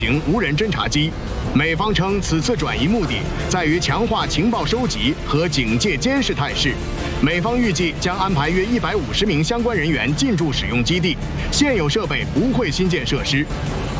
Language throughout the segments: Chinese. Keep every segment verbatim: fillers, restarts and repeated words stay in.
型无人侦察机。美方称，此次转移目的在于强化情报收集和警戒监视态势。美方预计将安排约一百五十名相关人员进驻使用基地，现有设备不会新建设施。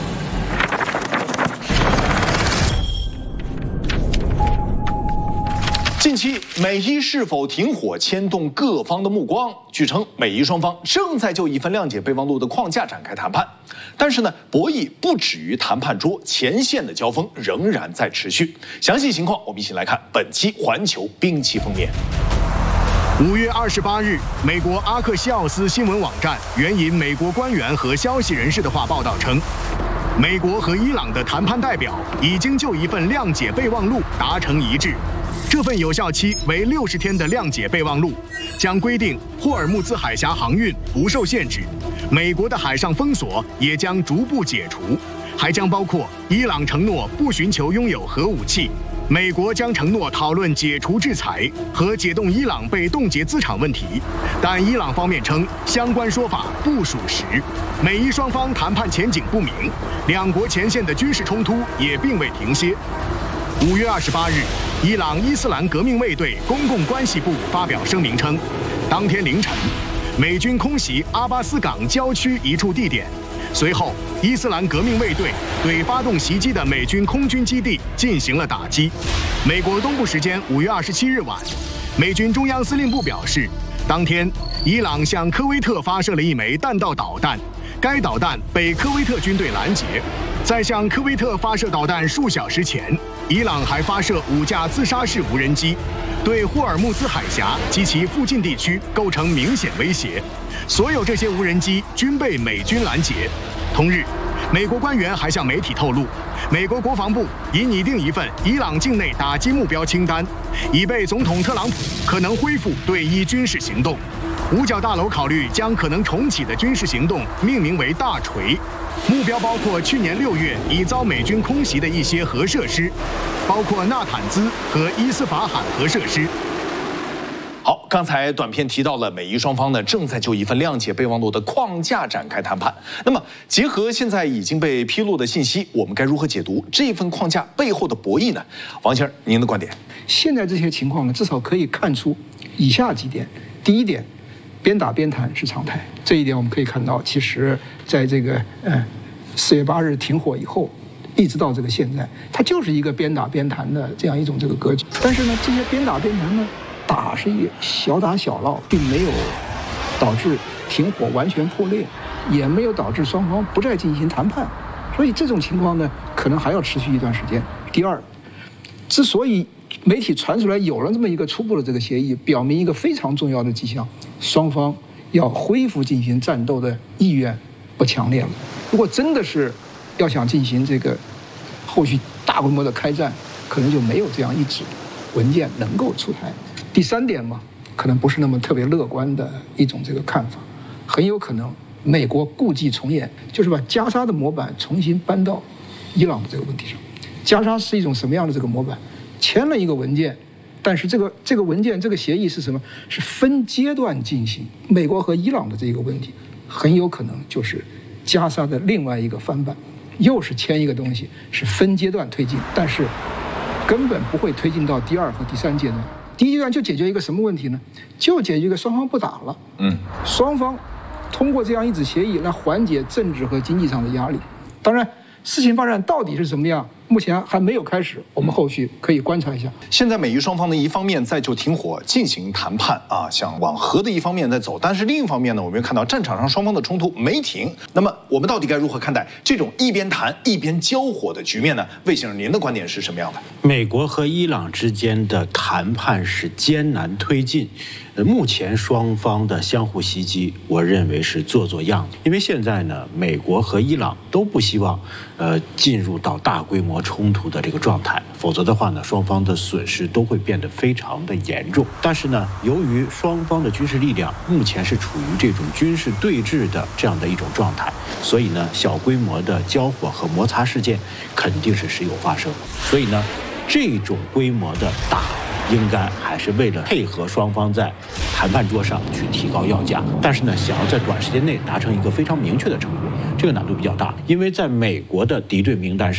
近期美伊是否停火牵动各方的目光。据称，美伊双方正在就一份谅解备忘录的框架展开谈判，但是呢，博弈不止于谈判桌，前线的交锋仍然在持续。详细情况，我们一起来看本期《环球兵器》封面。 五月二十八日，美国阿克西奥斯新闻网站援引美国官员和消息人士的话报道称。 美国和伊朗的谈判代表已经就一份谅解备忘录达成一致。这份有效期为六十天的谅解备忘录，将规定霍尔木兹海峡航运不受限制，美国的海上封锁也将逐步解除，还将包括伊朗承诺不寻求拥有核武器。 美国将承诺讨论解除制裁和解冻伊朗被冻结资产问题，但伊朗方面称相关说法不属实。美伊双方谈判前景不明，两国前线的军事冲突也并未停歇。五月二十八日，伊朗伊斯兰革命卫队公共关系部发表声明称，当天凌晨，美军空袭阿巴斯港郊区一处地点。 随后，伊斯兰革命卫队对发动袭击的美军空军基地进行了打击。美国东部时间五月二十七日晚，美军中央司令部表示，当天伊朗向科威特发射了一枚弹道导弹，该导弹被科威特军队拦截。在向科威特发射导弹数小时前，伊朗还发射五架自杀式无人机，对霍尔木兹海峡及其附近地区构成明显威胁。 所有这些无人机均被美军拦截。同日，美国官员还向媒体透露，美国国防部已拟定一份伊朗境内打击目标清单，以备总统特朗普可能恢复对伊军事行动。五角大楼考虑将可能重启的军事行动命名为“大锤”，目标包括去年六月已遭美军空袭的一些核设施，包括纳坦兹和伊斯法罕核设施。 好，刚才短片提到了美伊双方呢正在就一份谅解备忘录的框架展开谈判。那么，结合现在已经被披露的信息，我们该如何解读这份框架背后的博弈呢？王先生，您的观点？ 现在这些情况呢，至少可以看出以下几点：第一点，边打边谈是常态。这一点我们可以看到，其实在这个呃四月八日停火以后，一直到这个现在，它就是一个边打边谈的这样一种这个格局。但是呢，这些边打边谈呢， 打是一小打小闹，并没有导致停火完全破裂，也没有导致双方不再进行谈判，所以这种情况呢，可能还要持续一段时间。第二，之所以媒体传出来有了这么一个初步的这个协议，表明一个非常重要的迹象，双方要恢复进行战斗的意愿不强烈了。如果真的是要想进行这个后续大规模的开战，可能就没有这样一纸文件能够出台。 第三点嘛，可能不是那么特别乐观的一种这个看法，很有可能美国故伎重演，就是把加沙的模板重新搬到伊朗的这个问题上。加沙是一种什么样的这个模板？签了一个文件，但是这个这个文件这个协议是什么？是分阶段进行。美国和伊朗的这个问题，很有可能就是加沙的另外一个翻版，又是签一个东西，是分阶段推进，但是根本不会推进到第二和第三阶段。 第一阶段就解决一个什么问题呢？就解决一个双方不打了。嗯，双方通过这样一纸协议来缓解政治和经济上的压力。当然，事情发展到底是怎么样，目前还没有开始，我们后续可以观察一下。 现在美伊双方呢，一方面在就停火进行谈判啊，想往和的一方面在走，但是另一方面呢，我们看到战场上双方的冲突没停。那么我们到底该如何看待这种一边谈一边交火的局面呢？魏先生，您的观点是什么样的？ 美国和伊朗之间的谈判是艰难推进。 呃，目前双方的相互袭击，我认为是做做样子。因为现在呢，美国和伊朗都不希望，呃，进入到大规模冲突的这个状态，否则的话呢，双方的损失都会变得非常的严重。但是呢，由于双方的军事力量目前是处于这种军事对峙的这样的一种状态，所以呢，小规模的交火和摩擦事件肯定是时有发生。所以呢，这种规模的打 应该还是为了配合双方在谈判桌上去提高要价，但是呢，想要在短时间内达成一个非常明确的成果，这个难度比较大，因为在美国的敌对名单上。